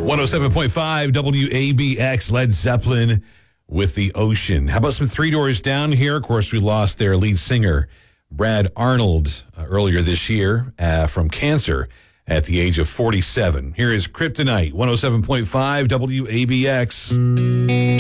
107.5 WABX, Led Zeppelin with The Ocean. How about some Three Doors Down here? Of course, we lost their lead singer, Brad Arnold, earlier this year from cancer at the age of 47. Here is Kryptonite, 107.5 WABX.